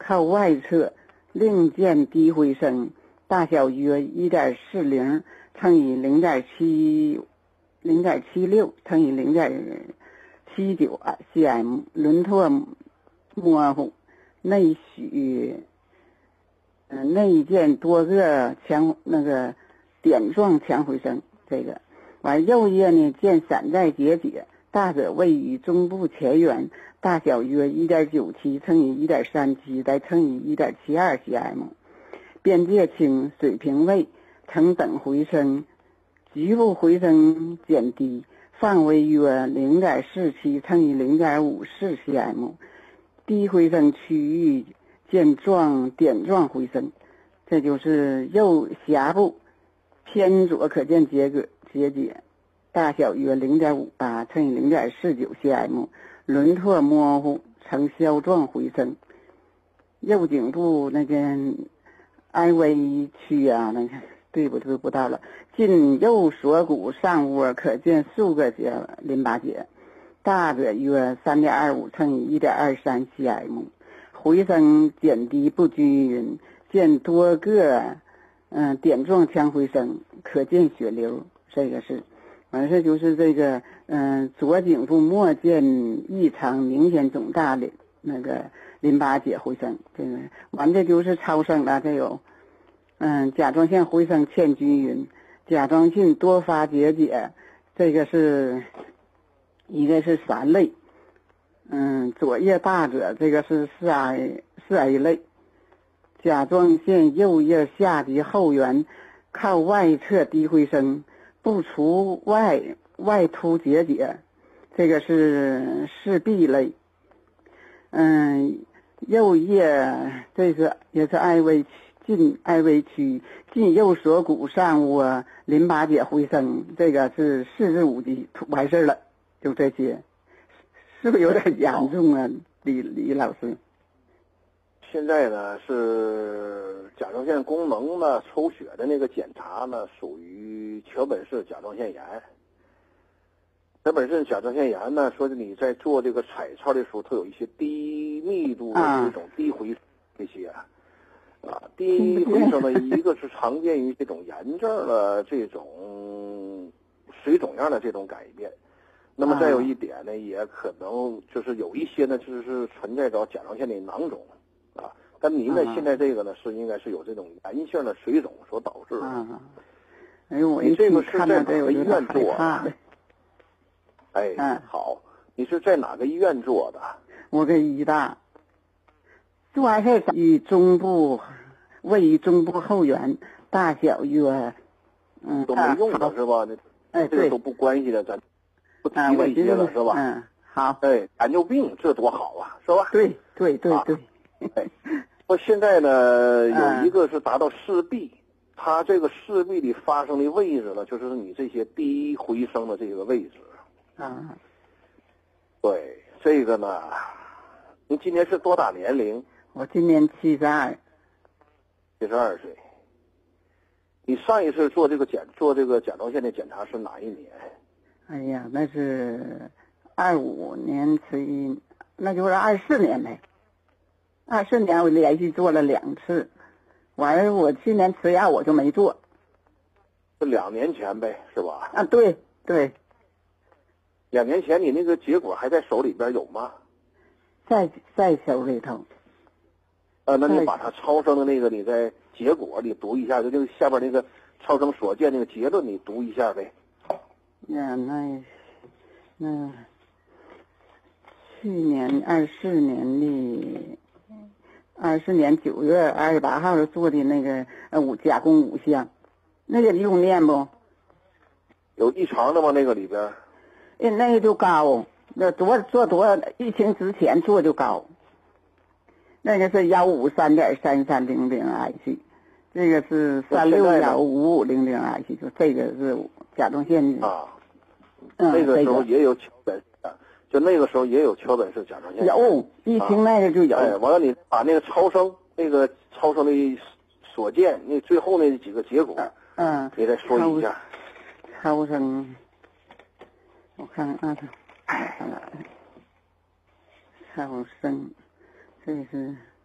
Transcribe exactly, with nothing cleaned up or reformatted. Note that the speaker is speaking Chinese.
靠外侧另见低回声，大小约 一点四零 乘以 零点七 零点七六 乘以 零点七九 cm， 轮廓模糊，内许呃内见多个强那个点状强回声。这个完右叶呢见散在结节，大者位于中部前缘，大小约 一点九七 乘以 一点三七 再乘以 一点七二 cm， 边界轻，水平位，呈等回声，局部回声减低，范围约 零点四七 乘以 零点五四 cm， 低回声区域见状点状回声。这就是右峡部偏左可见结节结节，大小约 零点五八 乘以 零点四九 cm， 轮廓模糊，呈消状回声。右颈部那个安危区啊，那个对不对不到了，近右锁骨上窝可见数个结淋巴结，大者约 三点二五 乘以 一点二三 cm， 回声减低不均匀，见多个嗯、呃、点状腔回声，可见血流。这个是完事就是这个嗯、呃、左颈部末见异常明显肿大的那个淋巴结回声。这个完这就是超声了，这有嗯甲状腺回声欠均匀，甲状腺多发结节，这个是一个是三类，嗯左叶大者这个是四 A 四 A 类，甲状腺右叶下及后缘靠外侧低回声，不除外外凸结节，这个是四 B 类。嗯，右叶这是也是 I V 区近 I V 区近右锁骨上窝淋巴结回声，这个是四至五级完事了，就这些，是不是有点严重啊？李李老师。 现在呢是甲状腺功能呢抽血的那个检查呢，属于桥本氏甲状腺炎。桥本氏甲状腺炎呢，说你在做这个彩超的时候，它有一些低密度的这种低回声这些啊，啊低回声呢，一个是常见于这种炎症的这种水肿样的这种改变。那么再有一点呢，也可能就是有一些呢，就是存在着甲状腺的囊肿。啊，但您呢、嗯、现在这个呢是应该是有这种炎性的水肿所导致的。 啊，哎呦，我你这个是在哪个医院做的？ 哎，嗯，好，你是在哪个医院做的？ 我在医大，做完事于中部，位于中部后缘，大小约，嗯， 都没用的是吧？ 哎， 这个都不关系的，咱不提那些了、 嗯、 是吧？ 嗯，好。 哎，糖尿病这多好啊，是吧？ 对对对对。 哎，我现在呢有一个是达到四 B，、嗯、它这个四 B 里发生的位置呢，就是你这些低回声的这个位置。 啊， 对，这个呢，您今年是多大年龄？ 我今年七十二， 七十二岁。你上一次做这个检做这个甲状腺的检查是哪一年？ 哎呀，那是二五年吃一，那就是二四年呗。二四年我连续做了两次，完了我去年吃药我就没做。 是两年前呗，是吧？ 啊，对对。 两年前你那个结果还在手里边有吗？ 在在手里头。 呃，那你把它超声的那个你在结果你读一下，就那个下边那个超声所见那个结论你读一下呗。 呀，那那去年二四年的二四年九月二十八号做的那个呃五甲功五项，那个用念不？ 有异常的吗？那个里边？ 哎，那个就高，那多做多疫情之前做就高。那个是幺五三点三三零零 H， 这个是三六幺五五零零 H， 就这个是甲状腺啊。 嗯， 那个时候也有桥本氏，就那个时候也有桥本氏甲状腺。 有，一听那个就有。 哎，完了你把那个超声那个超声的所见那最后那几个结果， 嗯， 你再说一下。 超声，我看看啊，超声，这是